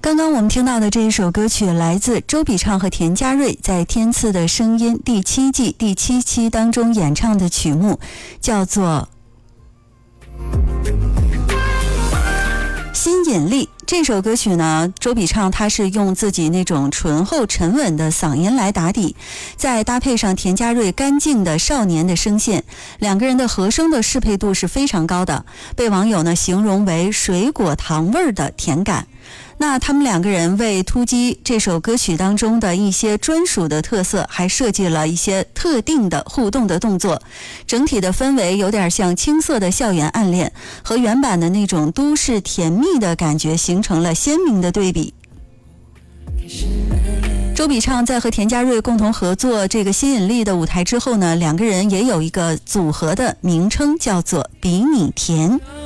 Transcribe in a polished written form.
刚刚我们听到的这一首歌曲来自周笔畅和田佳瑞在《天赐的声音》第7季第7期当中演唱的曲目，叫做新引力。这首歌曲呢，周笔畅他是用自己那种醇厚沉稳的嗓音来打底，再搭配上田佳瑞干净的少年的声线，两个人的和声的适配度是非常高的，被网友呢形容为水果糖味的甜感。那他们两个人为突击这首歌曲当中的一些专属的特色，还设计了一些特定的互动的动作，整体的氛围有点像青涩的校园暗恋，和原版的那种都市甜蜜的感觉形成了鲜明的对比。周笔畅在和田佳瑞共同合作这个新引力的舞台之后呢，两个人也有一个组合的名称，叫做比你甜。